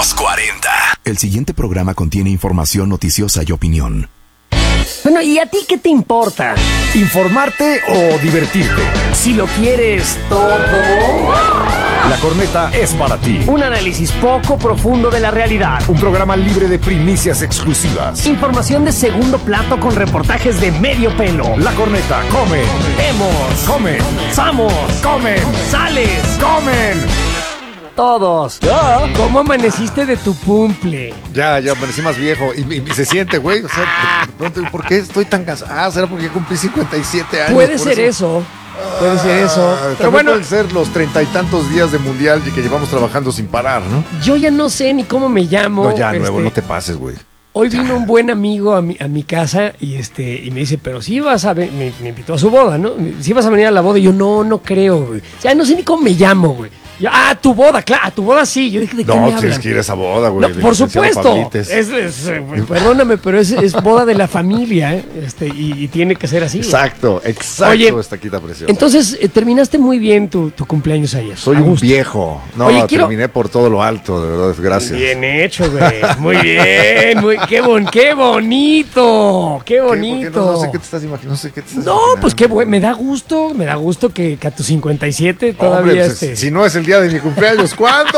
Los 40. El siguiente programa contiene información noticiosa y opinión. Bueno, ¿y a ti qué te importa? ¿Informarte o divertirte? Si lo quieres todo. La Corneta es para ti. Un análisis poco profundo de la realidad. Un programa libre de primicias exclusivas. Información de segundo plato con reportajes de medio pelo. La Corneta come. Vemos. Comen. Samos. Comen. Sales. Comen. Todos. ¿Cómo amaneciste de tu cumple? Ya amanecí más viejo y se siente, güey. O sea, de pronto, ¿por qué estoy tan cansado? Ah, será porque cumplí 57 años. Puede ser eso. Puede ser eso. Pero bueno, pueden ser los 30 y tantos días de mundial y que llevamos trabajando sin parar, ¿no? yo ya no sé ni cómo me llamo. No, ya, nuevo, no te pases, güey. Hoy vino un buen amigo a mi casa y me dice, pero si vas a me invitó a su boda, ¿no? Si vas a venir a la boda. Y yo, no creo, güey. O sea, no sé ni cómo me llamo, güey. Yo, tu boda, claro, a tu boda sí. Yo dije, ¿de qué me hablan? Tienes que ir a esa boda, güey. No, por supuesto. Perdóname, pero es boda de la familia, ¿eh? Y tiene que ser así. Exacto. Oye, esta quita preciosa. Entonces, terminaste muy bien tu cumpleaños ayer. Soy un viejo. No, Oye, terminé por todo lo alto, de verdad, gracias. Bien hecho, güey. Muy bien. Qué bonito. Qué bonito. No sé qué te estás imaginando. No, pues qué bueno. Me da gusto que a tus 57 todavía Hombre, si no es el día de mi cumpleaños, ¿cuándo?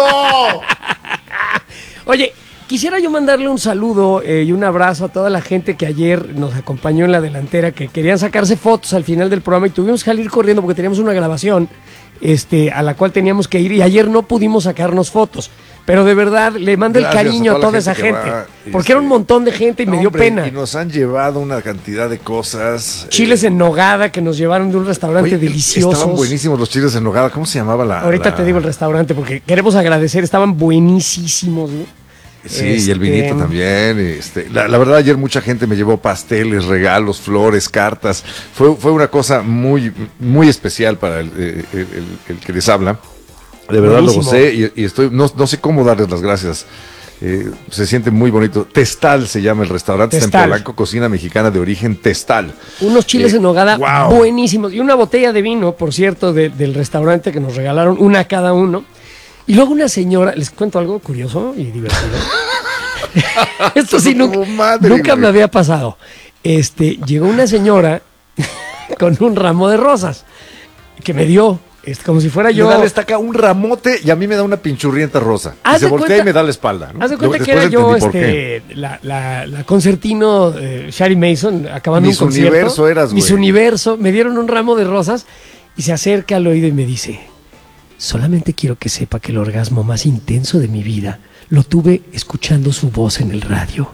Oye, quisiera yo mandarle un saludo y un abrazo a toda la gente que ayer nos acompañó en la delantera, que querían sacarse fotos al final del programa y tuvimos que salir corriendo porque teníamos una grabación a la cual teníamos que ir y ayer no pudimos sacarnos fotos. Pero de verdad, le mando el cariño a toda esa gente. Porque era un montón de gente y me dio pena. Y nos han llevado una cantidad de cosas. Chiles en nogada que nos llevaron de un restaurante delicioso. Estaban buenísimos los chiles en nogada. ¿Cómo se llamaba Ahorita te digo el restaurante porque queremos agradecer. Estaban buenísimos, ¿no? Sí, y el vinito también. La verdad, ayer mucha gente me llevó pasteles, regalos, flores, cartas. Fue una cosa muy, muy especial para el que les habla. De verdad buenísimo. Lo gocé y estoy, no sé cómo darles las gracias. Se siente muy bonito. Testal se llama el restaurante, está en Polanco, cocina mexicana de origen Testal. Unos chiles en nogada buenísimos. Y una botella de vino, por cierto, del restaurante que nos regalaron, una a cada uno. Y luego una señora, les cuento algo curioso y divertido. Esto sí nunca me había pasado. Llegó una señora con un ramo de rosas que me dio. Como si fuera yo. Me da acá un ramote y a mí me da una pinchurrienta rosa. Y se voltea y me da la espalda, ¿no? Haz de cuenta que era yo la concertino Shari Mason acabando un concierto. Miss Universo eras, güey. Miss Universo. Me dieron un ramo de rosas y se acerca al oído y me dice: solamente quiero que sepa que el orgasmo más intenso de mi vida lo tuve escuchando su voz en el radio.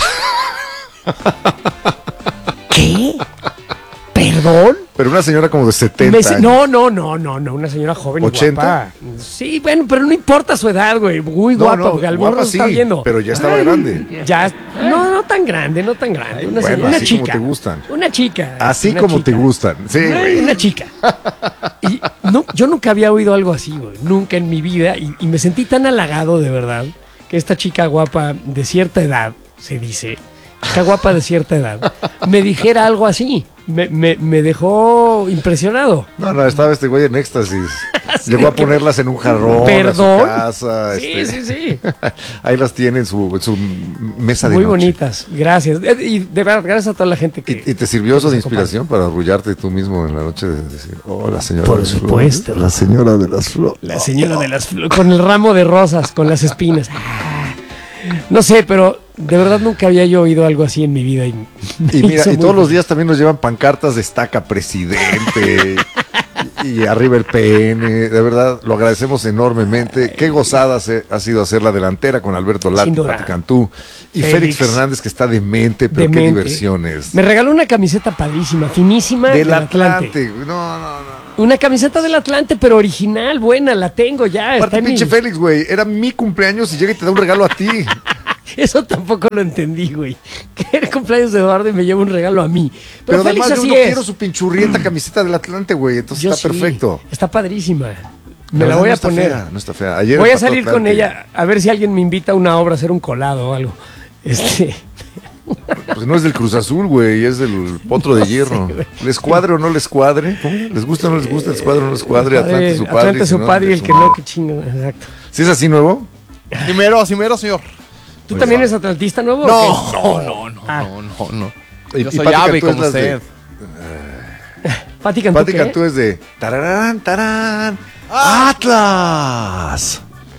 ¿Qué? ¿Perdón? Pero una señora como de 70 años. No, una señora joven 80. Y guapa. Sí, bueno, pero no importa su edad, güey, muy guapa, porque al morro sí, está viendo. Pero ya estaba grande. Ya, no tan grande. Ay, Una así chica. Como te gustan. Una chica. Así una como chica. te gustan. Sí, güey. Una chica. Y yo nunca había oído algo así, güey, nunca en mi vida, y me sentí tan halagado, de verdad, que esta chica guapa de cierta edad, se dice, chica guapa de cierta edad, me dijera algo así. Me dejó impresionado. No, estaba este güey en éxtasis. Llegó a ponerlas en un jarrón. ¿Perdón? A su casa. Sí. Ahí las tiene en su mesa de muy noche. bonitas, gracias. Y de verdad, gracias a toda la gente que... ¿Y te sirvió eso de inspiración para arrullarte tú mismo en la noche de decir, la señora por de las supuesto. Flores? La señora de las flores. La señora de las flores, con el ramo de rosas, con las espinas. No sé, pero de verdad nunca había yo oído algo así en mi vida. Y mira, y todos los días también nos llevan pancartas de estaca presidente y arriba el PN. De verdad, lo agradecemos enormemente. Qué gozada ha sido hacer la delantera con Alberto Lati, Pati Cantú y Félix Fernández, que está demente, pero qué diversiones. Me regaló una camiseta padrísima, finísima. Del Atlante. No. Una camiseta del Atlante, pero original, buena, la tengo ya. Aparte, pinche Félix, güey, era mi cumpleaños y llega y te da un regalo a ti. Eso tampoco lo entendí, güey. Que era el cumpleaños de Eduardo y me lleva un regalo a mí. Pero además yo no quiero su pinchurrienta camiseta del Atlante, güey. Entonces está perfecto. Está padrísima. Me la voy a poner. No está fea. Ayer voy a salir con ella a ver si alguien me invita a una obra a hacer un colado o algo. Pues no es del Cruz Azul, güey, es del Potro de Hierro. ¿Les cuadre o no les cuadre? ¿Les gusta o no les gusta? ¿Les cuadre o no les cuadre? Atlante su padre. Atlante su padre y el que no, qué chingo. Exacto. ¿Sí es así nuevo? Primero, señor. ¿Tú también eres atlantista nuevo? No. Yo soy Pati ave Cantú es como las de- usted. Pati Cantú, Pati ¿qué? Cantú es de tararán, tarán, Atlas.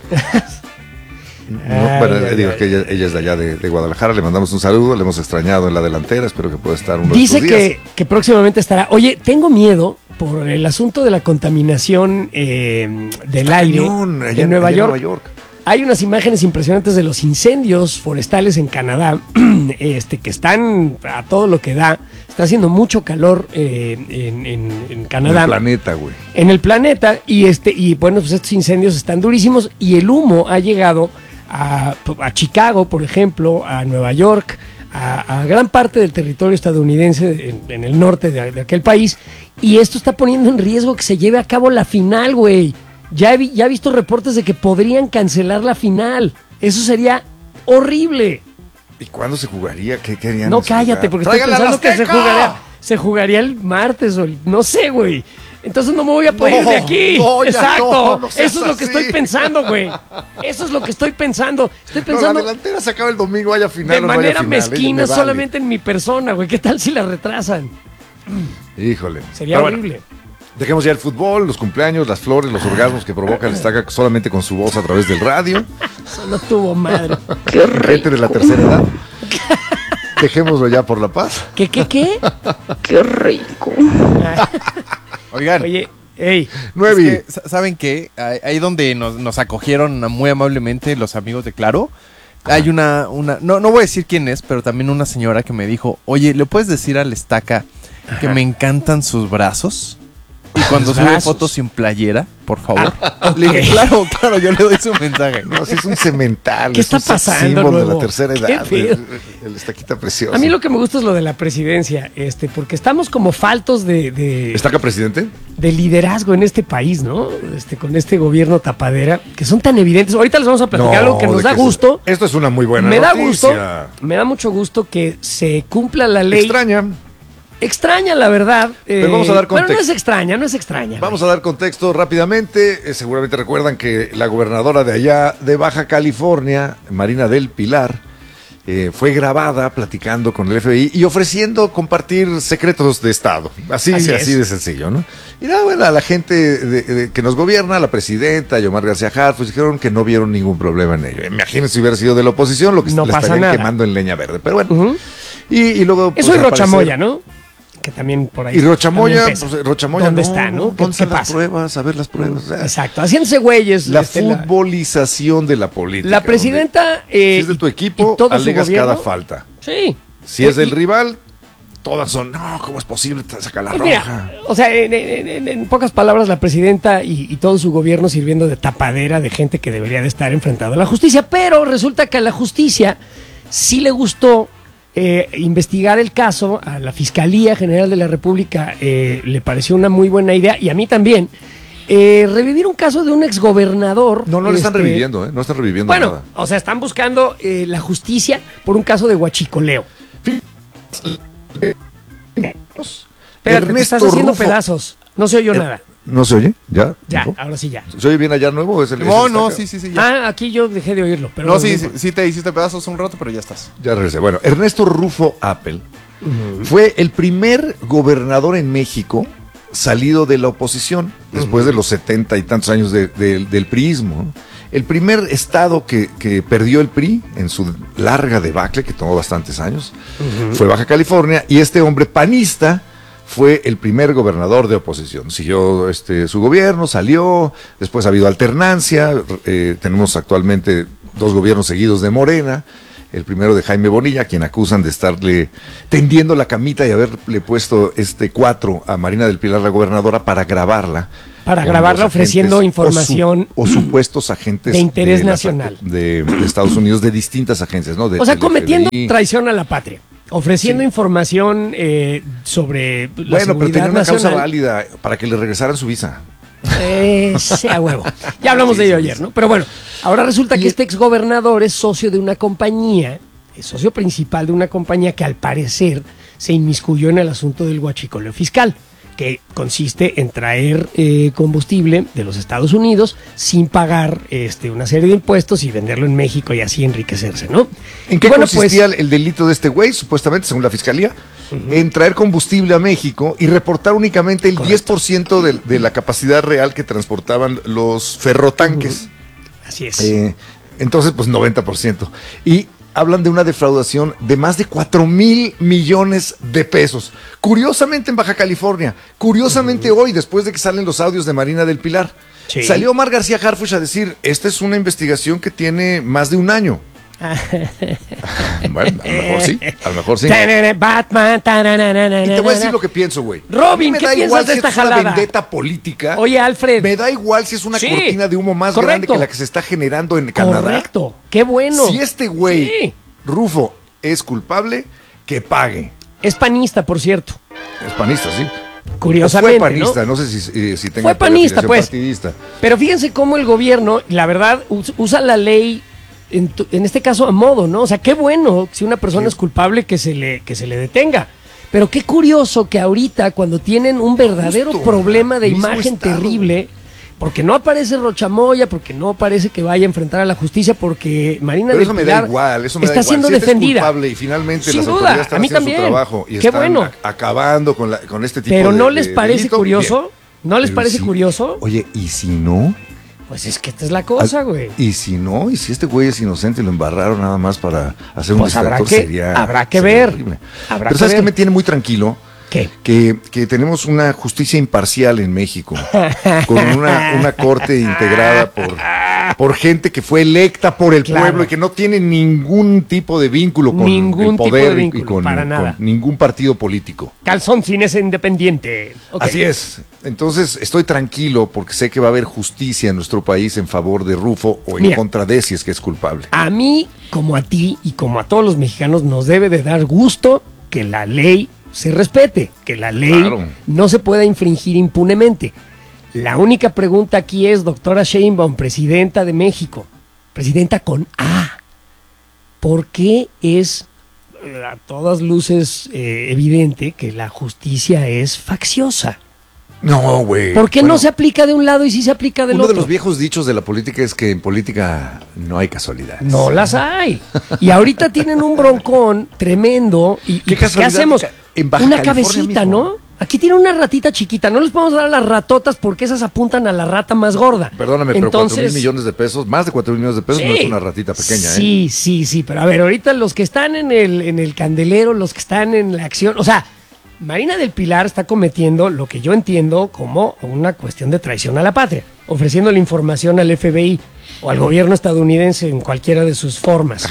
Digo que ella es de allá de Guadalajara, le mandamos un saludo, le hemos extrañado en la delantera, espero que pueda estar unos Dice estos días. que próximamente estará. Oye, tengo miedo por el asunto de la contaminación del aire Cañón, allá en Nueva allá York. Nueva York. Hay unas imágenes impresionantes de los incendios forestales en Canadá, que están a todo lo que da. Está haciendo mucho calor en Canadá. En el planeta, güey. En el planeta, y bueno, pues estos incendios están durísimos y el humo ha llegado a Chicago, por ejemplo, a Nueva York, a gran parte del territorio estadounidense en el norte de aquel país, y esto está poniendo en riesgo que se lleve a cabo la final, güey. Ya he visto reportes de que podrían cancelar la final. Eso sería horrible. ¿Y cuándo se jugaría? ¿Qué querían? No, cállate, porque estoy ¡Tráigala a la pensando que Azteca! se jugaría el martes o no sé, güey. Entonces no me voy a poder ir de aquí. no, ya Exacto. no seas Eso es lo que así. estoy pensando, güey. Eso es lo que estoy pensando. Estoy No, la pensando delantera se acaba el domingo, haya final de o no haya manera final, mezquina me vale. solamente en mi persona, güey. ¿Qué tal si la retrasan? Híjole. Sería Pero bueno, horrible. dejemos ya el fútbol, los cumpleaños, las flores, los orgasmos que provoca el Estaca solamente con su voz a través del radio. Solo tuvo madre. Gente de la tercera edad. Dejémoslo ya por la paz. ¿Qué? Qué rico. Oigan, Oye, ey. 9. es que, ¿saben qué? Ahí donde nos acogieron muy amablemente los amigos de Claro, hay una no voy a decir quién es, pero también una señora que me dijo, oye, ¿le puedes decir al Estaca que me encantan sus brazos? Y cuando Sus sube brazos. fotos sin playera, por favor. Le dije, claro, yo le doy su mensaje. No, sí es un cemental. ¿Qué es está un sex pasando, symbol de luego? la tercera ¿Qué edad. pedo? El Estaquita precioso. A mí lo que me gusta es lo de la presidencia, porque estamos como faltos de ¿Estaca presidente? liderazgo en este país, ¿no? Con este gobierno tapadera, que son tan evidentes. Ahorita les vamos a platicar algo que de nos da que gusto. Esto es una muy buena Me da noticia. gusto, me da mucho gusto que se cumpla la ley. Extraña. La verdad. Pero vamos a dar Bueno, contexto. no es extraña. Vamos a dar contexto rápidamente. Seguramente recuerdan que la gobernadora de allá de Baja California, Marina del Pilar, fue grabada platicando con el FBI y ofreciendo compartir secretos de Estado. Así Así es. de sencillo, ¿no? Y nada, bueno, a la gente que nos gobierna, la presidenta, Yomar García Harfuch, dijeron que no vieron ningún problema en ello. Imagínense si hubiera sido de la oposición, lo que No le pasa estarían nada. quemando en leña verde. Pero bueno. Ujú. Y luego. Eso pues, y al Rochamoya, parecer- ¿no? Que también por ahí. Y Rochamoya, también pesa. pues, Rochamoya ¿Dónde está, no? ¿Qué ¿Dónde están las pasa? pruebas? A ver las pruebas. Exacto, haciéndose güeyes. La la futbolización de la política. la presidenta. donde, si es de tu equipo, y todo su alegas gobierno. cada falta. Sí. Si es del Y- rival, todas son, no, ¿cómo es posible sacar la Pues roja? mira, o sea, en pocas palabras, la presidenta y todo su gobierno sirviendo de tapadera de gente que debería de estar enfrentada a la justicia, pero resulta que a la justicia sí le gustó investigar el caso, a la Fiscalía General de la República le pareció una muy buena idea, y a mí también, revivir un caso de un exgobernador. No lo están reviviendo, ¿eh? No están reviviendo Bueno, nada. o sea, están buscando la justicia por un caso de huachicoleo. Espérate, te estás haciendo Rufo. pedazos. No se oyó nada. ¿No se oye? ¿Ya? Ya, ¿No? ahora sí ya. ¿Se oye bien allá nuevo? ¿Es el, No, es el no, Estaca? sí, ya. Ah, aquí yo dejé de oírlo. Pero No, sí te hiciste pedazos un rato, pero ya estás. Ya regresé. Bueno, Ernesto Rufo Appel fue el primer gobernador en México salido de la oposición después de los 70 y tantos años del priismo, ¿no? El primer estado que perdió el PRI en su larga debacle, que tomó bastantes años, fue Baja California, y este hombre panista fue el primer gobernador de oposición. Siguió su gobierno, salió, después ha habido alternancia, tenemos actualmente 2 gobiernos seguidos de Morena, el primero de Jaime Bonilla, a quien acusan de estarle tendiendo la camita y haberle puesto 4 a Marina del Pilar, la gobernadora, para grabarla. Para con grabarla los ofreciendo agentes información o supuestos agentes de interés las- nacional. de Estados Unidos, de distintas agencias, ¿no? O sea, del cometiendo FBI. traición a la patria. Ofreciendo información sobre la Bueno, pero seguridad tenía una causa nacional. válida para que le regresaran su visa. Sea huevo. Ya hablamos de ello ayer, ¿no? Pero bueno, ahora resulta que este exgobernador es socio de una compañía, es socio principal de una compañía que al parecer se inmiscuyó en el asunto del huachicoleo fiscal. que consiste en traer combustible de los Estados Unidos sin pagar una serie de impuestos y venderlo en México y así enriquecerse, ¿no? ¿En qué consistía el delito de este güey, supuestamente, según la fiscalía? En traer combustible a México y reportar únicamente el 10% de la capacidad real que transportaban los ferrotanques. Así es. Entonces, pues 90%. Y hablan de una defraudación de más de 4,000 millones de pesos. Curiosamente en Baja California, curiosamente hoy, después de que salen los audios de Marina del Pilar, salió Omar García Harfuch a decir, esta es una investigación que tiene más de un año. Bueno, a lo mejor sí. Batman. Y te voy a decir lo que pienso, güey. Robin, ¿qué piensas de esta jalada? Es una vendetta política. Oye, Alfred. Me da igual si es una cortina de humo más grande que la que se está generando en Canadá. Correcto, qué bueno. Si este güey, Rufo, es culpable, que pague. Es panista, por cierto. Es panista, sí. Curiosamente, fue panista, ¿no? sé si tenga fue panista, pues. Partidista. Pero fíjense cómo el gobierno, la verdad, usa la ley en este caso a modo, ¿no? O sea, qué bueno si una persona es culpable que se le detenga. Pero qué curioso que ahorita, cuando tienen un verdadero problema de imagen terrible, porque no aparece Rochamoya, porque no parece que vaya a enfrentar a la justicia, porque Marina del Pilar me da igual, está siendo defendida. Es culpable y finalmente sin las duda, autoridades están a mí haciendo también. su trabajo y qué están bueno. acabando con este tipo de Pero ¿no les parece delito? curioso? Bien. ¿No les Pero parece curioso? Oye, ¿y si no? Pues es que esta es la cosa, güey. Y si no, y si este güey es inocente y lo embarraron nada más para hacer un distractor, habrá que ver. Horrible. Pero ¿sabes qué me tiene muy tranquilo? ¿Qué? Que tenemos una justicia imparcial en México, con una corte integrada por gente que fue electa por el pueblo y que no tiene ningún tipo de vínculo con el poder y con ningún partido político. Calzoncines independiente. Okay. Así es. Entonces estoy tranquilo porque sé que va a haber justicia en nuestro país en favor de Rufo o en contra de si es que es culpable. A mí, como a ti y como a todos los mexicanos, nos debe de dar gusto que la ley se respete, que la ley no se pueda infringir impunemente. La única pregunta aquí es, doctora Sheinbaum, presidenta de México, presidenta con A, ¿por qué es a todas luces evidente que la justicia es facciosa? No, güey. ¿Por qué no se aplica de un lado y sí se aplica del otro? Uno de los viejos dichos de la política es que en política no hay casualidades. No las hay. Y ahorita tienen un broncón tremendo. ¿Y qué hacemos? En Baja una California cabecita, mismo. ¿no? Aquí tiene una ratita chiquita. No les podemos dar a las ratotas porque esas apuntan a la rata más gorda. Perdóname, pero 4,000 millones de pesos, más de 4,000 millones de pesos, no es una ratita pequeña, Sí, sí. Pero a ver, ahorita los que están en el candelero, los que están en la acción, o sea, Marina del Pilar está cometiendo lo que yo entiendo como una cuestión de traición a la patria, ofreciendo la información al FBI o al gobierno estadounidense en cualquiera de sus formas.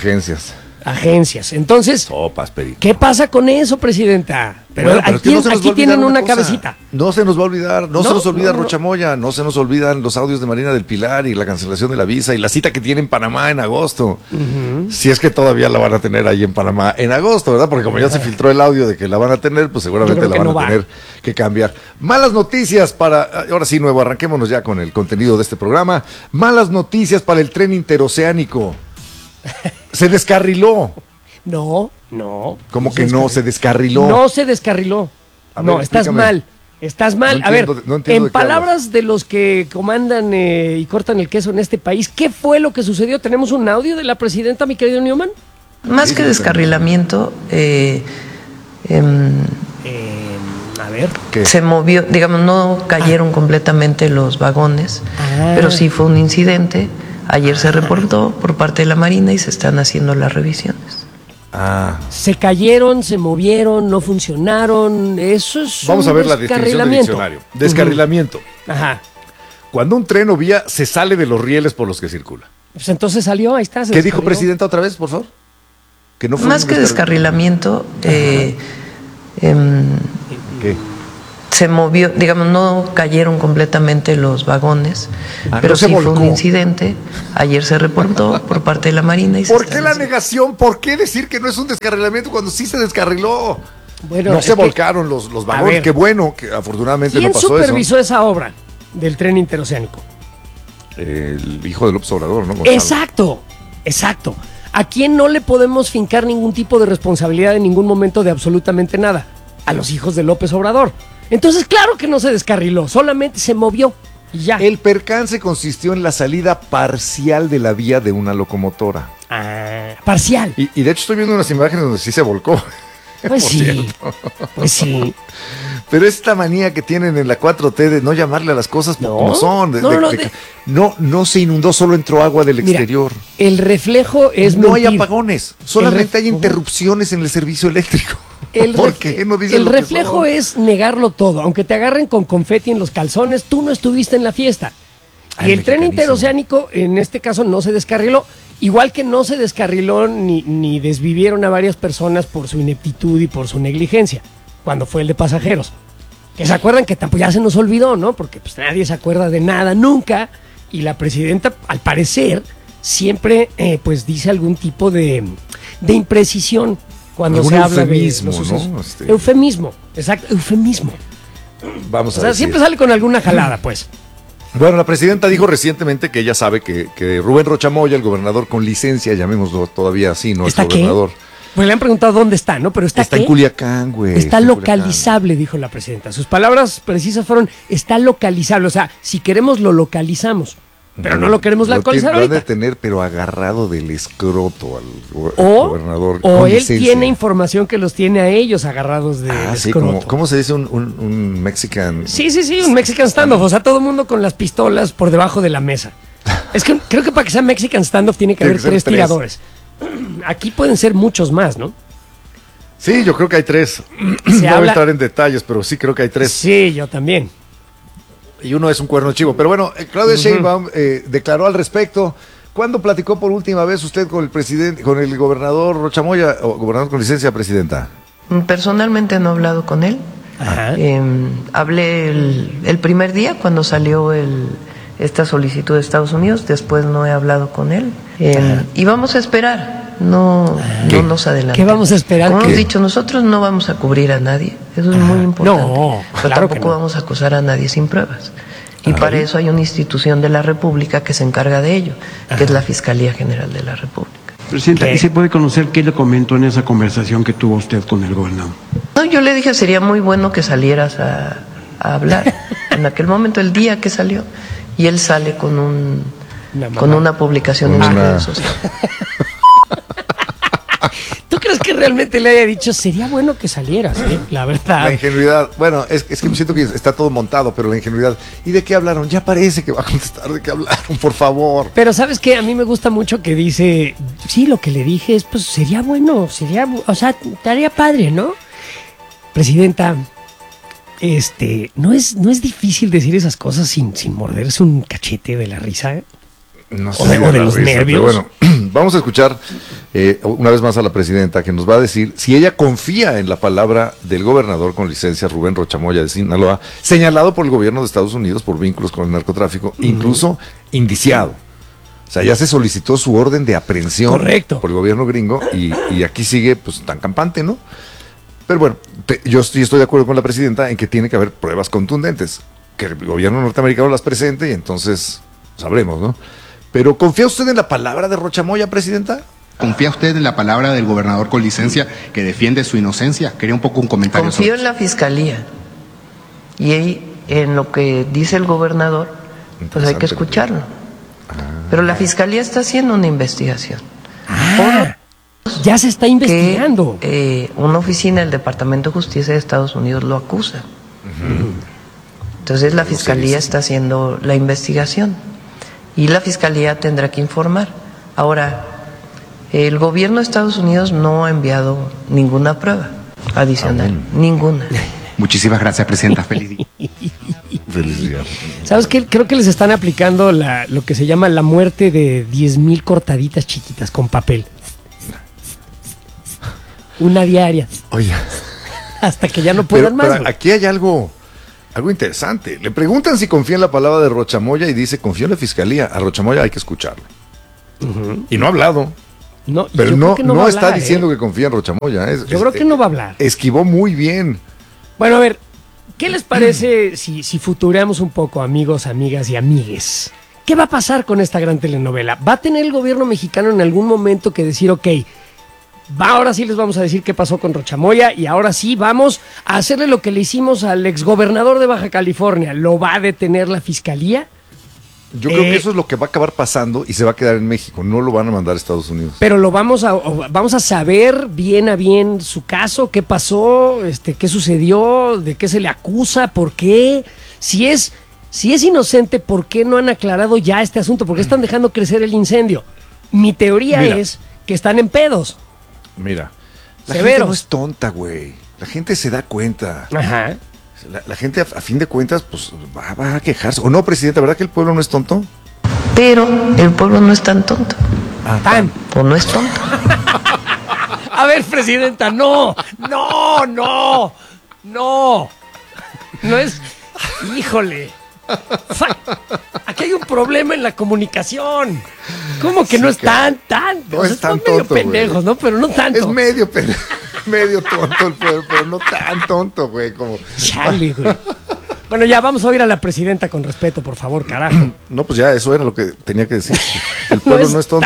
Agencias. Entonces, ¿qué pasa con eso, presidenta? Pero aquí tienen una cabecita. No se nos va a olvidar, no se nos olvida Rochamoya, no se nos olvidan los audios de Marina del Pilar y la cancelación de la visa y la cita que tiene en Panamá en agosto. Si es que todavía la van a tener ahí en Panamá en agosto, ¿verdad? Porque como ya se filtró el audio de que la van a tener, pues seguramente la van a tener que cambiar. Malas noticias ahora sí, nuevo, arranquémonos ya con el contenido de este programa. Malas noticias para el tren interoceánico. Se descarriló. No. ¿Cómo que no? Se descarriló. No se descarriló. No, estás mal. Estás mal. No entiendo, a ver, no entiendo en palabras de los que comandan y cortan el queso en este país, ¿qué fue lo que sucedió? ¿Tenemos un audio de la presidenta, mi querido Newman? Más que descarrilamiento, a ver. ¿Qué? Se movió, digamos, no cayeron completamente los vagones, pero sí fue un incidente. Ayer se reportó por parte de la Marina y se están haciendo las revisiones. Se cayeron, se movieron, no funcionaron. Eso es Vamos a ver la definición del diccionario. Descarrilamiento. Ajá. Cuando un tren o vía se sale de los rieles por los que circula. Pues entonces salió, ahí está. ¿Qué dijo presidenta otra vez, por favor? Que no fue más que descarrilamiento, ¿qué? se movió, digamos, no cayeron completamente los vagones, pero sí fue un incidente. Ayer se reportó por parte de la Marina. Y ¿Por qué la negación? ¿Por qué decir que no es un descarrilamiento cuando sí se descarriló? Bueno, no se volcaron los vagones. Qué bueno, que afortunadamente no pasó eso. ¿Quién supervisó esa obra del tren interoceánico? El hijo de López Obrador, ¿no? Gonzalo. Exacto. ¿A quién no le podemos fincar ningún tipo de responsabilidad en ningún momento de absolutamente nada? A los hijos de López Obrador. Entonces, claro que no se descarriló, solamente se movió y ya. El percance consistió en la salida parcial de la vía de una locomotora. Parcial. Y de hecho estoy viendo unas imágenes donde sí se volcó. Pues Por sí, cierto. pues sí. Pero esta manía que tienen en la 4T de no llamarle a las cosas No. como son. No, No se inundó, solo entró agua del Mira, exterior. el reflejo es No mentir. hay apagones, solamente hay ref- interrupciones en el servicio eléctrico. El, ¿Por ref- qué no dicen el lo que reflejo son? es negarlo todo. Aunque te agarren con confeti en los calzones, tú no estuviste en la fiesta. Ay, Y el tren mexicanísimo. interoceánico, en este caso, no se descarriló. Igual que no se descarriló ni desvivieron a varias personas por su ineptitud y por su negligencia, cuando fue el de pasajeros. Que se acuerdan que tampoco ya se nos olvidó, ¿no? Porque pues nadie se acuerda de nada nunca. Y la presidenta, al parecer, siempre pues dice algún tipo de imprecisión cuando Algún se habla eufemismo, de los ¿no? sucesos. Eufemismo, exacto, eufemismo. Vamos O a sea, decir. siempre sale con alguna jalada, pues. Bueno, la presidenta dijo recientemente que ella sabe que Rubén Rocha Moya, el gobernador con licencia, llamémoslo todavía así, no es ¿Está qué? gobernador. Pues le han preguntado dónde está, ¿no? Pero está en ¿qué? Culiacán, güey. Está en localizable, dijo la presidenta. Sus palabras precisas fueron, está localizable. O sea, si queremos lo localizamos, pero no lo queremos localizar Lo han de ahorita. tener, pero agarrado del escroto al O, gobernador. o con él licencia. tiene información que los tiene a ellos agarrados de Sí, escroto. ¿cómo se dice un mexican? Sí, un Mexican standoff. O sea, todo el mundo con las pistolas por debajo de la mesa. Es que creo que para que sea Mexican standoff tiene que Tiene haber que ser 3 tres. tiradores. Aquí pueden ser muchos más, ¿no? Sí, yo creo que hay 3. No voy a entrar en detalles, pero sí creo que hay 3. Sí, yo también. Y uno es un cuerno chivo. Pero bueno, Claudia Sheinbaum declaró al respecto. ¿Cuándo platicó por última vez usted con el presidente, con el gobernador Rocha Moya, o gobernador con licencia, presidenta? Personalmente no he hablado con él. Ajá. Hablé el primer día cuando salió esta solicitud de Estados Unidos, después no he hablado con él. Y vamos a esperar, no nos adelantemos. ¿Qué vamos a esperar? Como ¿Qué? hemos dicho, nosotros no vamos a cubrir a nadie, eso es muy importante. No, pero claro que tampoco no. vamos a acusar a nadie sin pruebas. Y para eso hay una institución de la República que se encarga de ello, que es la Fiscalía General de la República. Presidenta, ¿Qué? ¿y se puede conocer qué le comentó en esa conversación que tuvo usted con el gobernador? No, yo le dije, sería muy bueno que salieras a hablar. En aquel momento, el día que salió, y él sale con una publicación en sus redes sociales. ¿Tú crees que realmente le haya dicho, sería bueno que salieras, la verdad? La ingenuidad, bueno, es que siento que está todo montado, pero la ingenuidad. ¿Y de qué hablaron? Ya parece que va a contestar de qué hablaron, por favor. Pero ¿sabes qué? A mí me gusta mucho que dice, sí, lo que le dije es, pues sería bueno, o sea, estaría padre, ¿no? Presidenta, no es difícil decir esas cosas sin morderse un cachete de la risa, ¿eh? No O de la los risa, nervios. pero bueno, vamos a escuchar una vez más a la presidenta que nos va a decir si ella confía en la palabra del gobernador con licencia Rubén Rocha Moya de Sinaloa, señalado por el gobierno de Estados Unidos por vínculos con el narcotráfico, incluso indiciado. O sea, ya se solicitó su orden de aprehensión. Correcto. Por el gobierno gringo y aquí sigue pues tan campante, ¿no? Pero bueno, yo sí estoy de acuerdo con la presidenta en que tiene que haber pruebas contundentes, que el gobierno norteamericano las presente y entonces sabremos, ¿no? Pero ¿confía usted en la palabra de Rocha Moya, presidenta? ¿Confía usted en la palabra del gobernador con licencia que defiende su inocencia? Quería un poco un comentario Confío sobre en la Fiscalía. Y ahí, en lo que dice el gobernador, pues hay que escucharlo. Pero la Fiscalía está haciendo una investigación. Ya se está investigando. Que una oficina del Departamento de Justicia de Estados Unidos lo acusa. Entonces la Fiscalía está haciendo la investigación y la Fiscalía tendrá que informar. Ahora, el gobierno de Estados Unidos no ha enviado ninguna prueba adicional, ninguna. Muchísimas gracias, presidenta. Feliz día. Feliz día. ¿Sabes qué? Creo que les están aplicando lo que se llama la muerte de 10,000 cortaditas chiquitas con papel. Una diaria. Oye, Hasta que ya no puedan más. pero güey. aquí hay algo interesante. Le preguntan si confía en la palabra de Rocha Moya y dice, confío en la fiscalía. A Rocha Moya hay que escucharlo. Y no ha hablado. No, Pero yo no, creo que va no a está hablar, diciendo ¿eh? que confía en Rocha Moya. Yo creo que no va a hablar. Esquivó muy bien. Bueno, a ver, ¿qué les parece si futureamos un poco, amigos, amigas y amigues? ¿Qué va a pasar con esta gran telenovela? ¿Va a tener el gobierno mexicano en algún momento que decir, ok, Ahora sí les vamos a decir qué pasó con Rochamoya y ahora sí vamos a hacerle lo que le hicimos al exgobernador de Baja California. ¿Lo va a detener la fiscalía? Yo creo que eso es lo que va a acabar pasando y se va a quedar en México. No lo van a mandar a Estados Unidos. Pero vamos a saber bien a bien su caso, qué pasó, qué sucedió, de qué se le acusa, por qué. Si es inocente, ¿por qué no han aclarado ya este asunto? ¿Por qué están dejando crecer el incendio? Mi teoría es que están en pedos. Mira, la Severos. gente no es tonta, güey. La gente se da cuenta. Ajá. La gente, a fin de cuentas, pues va a quejarse. ¿O no, presidenta? ¿Verdad que el pueblo no es tonto? Pero el pueblo no es tan tonto. O no es tonto. A ver, presidenta, no es, híjole, aquí hay un problema en la comunicación. ¿Cómo que no es tan? No es tan medio tonto, pendejos, güey. ¿no? Pero no tanto. Es medio tonto el pueblo, pero no tan tonto, güey, como... Chale, güey. Bueno, ya vamos a oír a la presidenta con respeto, por favor, carajo. No, pues ya, eso era lo que tenía que decir. El pueblo no es tonto.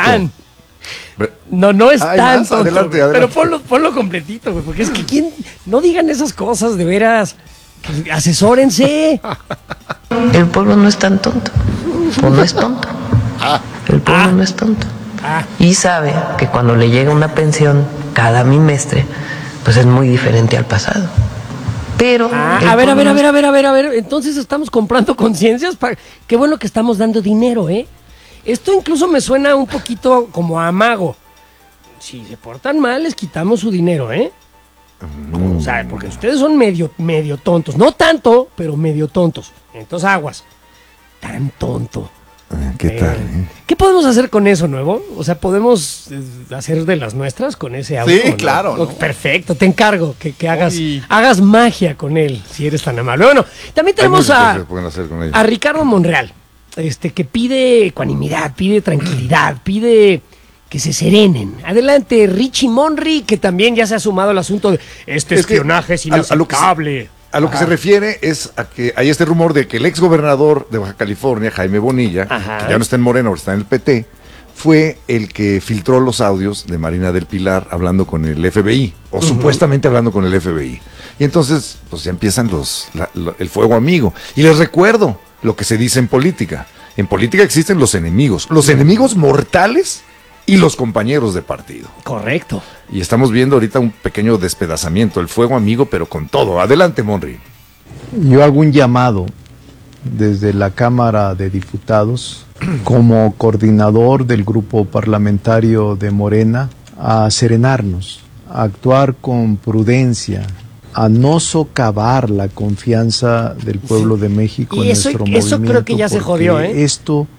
No es tan más, tonto. adelante. Pero ponlo completito, güey, porque es que no digan esas cosas, de veras. Que asesórense. El pueblo no es tan tonto. O no es tonto. El pueblo no es tonto. Y sabe que cuando le llega una pensión cada bimestre, pues es muy diferente al pasado. Pero a ver. Entonces estamos comprando conciencias. Qué bueno que estamos dando dinero, ¿eh? Esto incluso me suena un poquito como a amago. Si se portan mal, les quitamos su dinero, ¿eh? O sea, porque ustedes son medio tontos. No tanto, pero medio tontos. Entonces aguas. Tan tonto. ¿Qué tal? ¿Qué podemos hacer con eso, Nuevo? O sea, ¿podemos hacer de las nuestras con ese audio? Sí, ¿no? claro. ¿no? Perfecto, te encargo que hagas magia con él, si eres tan amable. Bueno, también tenemos a Ricardo Monreal, que pide ecuanimidad, pide tranquilidad, pide que se serenen. Adelante, Richie Monry, que también ya se ha sumado al asunto de espionaje es inaceptable. A lo que se refiere es a que hay este rumor de que el exgobernador de Baja California, Jaime Bonilla, que ya no está en Morena, ahora está en el PT, fue el que filtró los audios de Marina del Pilar hablando con el FBI, o supuestamente hablando con el FBI. Y entonces, pues ya empiezan el fuego amigo. Y les recuerdo lo que se dice en política. En política existen los enemigos mortales y los compañeros de partido. Correcto. Y estamos viendo ahorita un pequeño despedazamiento, el fuego amigo, pero con todo. Adelante, Monry. Yo hago un llamado desde la Cámara de Diputados, como coordinador del grupo parlamentario de Morena, a serenarnos, a actuar con prudencia, a no socavar la confianza del pueblo de México en nuestro movimiento. Eso creo que ya se jodió, ¿eh? Eso,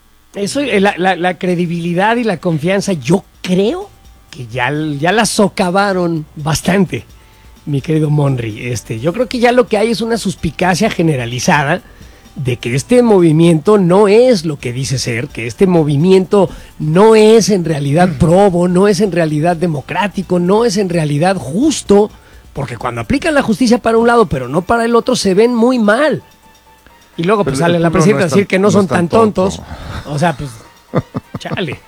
la credibilidad y la confianza, yo creo que ya la socavaron bastante, mi querido Monry. Yo creo que ya lo que hay es una suspicacia generalizada de que este movimiento no es lo que dice ser, que este movimiento no es en realidad probo, no es en realidad democrático, no es en realidad justo, porque cuando aplican la justicia para un lado pero no para el otro se ven muy mal. Y luego pues sale la presidenta a decir que no son tan tontos. O sea, pues, chale.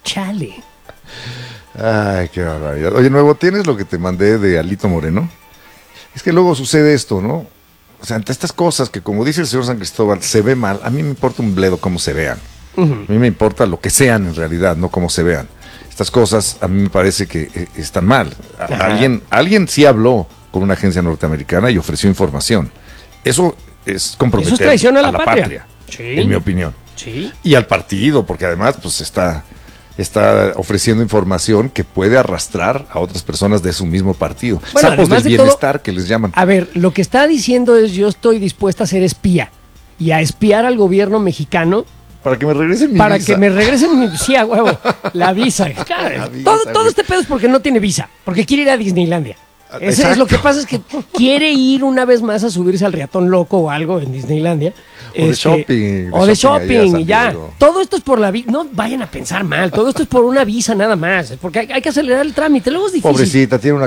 Ay, qué barbaridad. Oye, Nuevo, ¿tienes lo que te mandé de Alito Moreno? Es que luego sucede esto, ¿no? O sea, ante estas cosas que, como dice el señor San Cristóbal, se ve mal, a mí me importa un bledo cómo se vean. A mí me importa lo que sean en realidad, no cómo se vean. Estas cosas a mí me parece que están mal. Alguien sí habló con una agencia norteamericana y ofreció información. Eso es comprometer eso es traición a la patria, sí, en mi opinión. Sí. Y al partido, porque además pues está ofreciendo información que puede arrastrar a otras personas de su mismo partido. Bueno, sapos del bienestar que les llaman. A ver, lo que está diciendo es: yo estoy dispuesta a ser espía y a espiar al gobierno mexicano. Para que me regresen mi visa. Para que me regresen mi... Sí, a huevo. La visa. Claro, todo este pedo es porque no tiene visa. Porque quiere ir a Disneylandia. Eso es lo que pasa, es que quiere ir una vez más a subirse al riatón loco o algo en Disneylandia. O de shopping. O de shopping, y ya. Todo esto es por la visa. No vayan a pensar mal. Todo esto es por una visa nada más. Porque hay que acelerar el trámite. Luego es difícil. Pobrecita, tiene una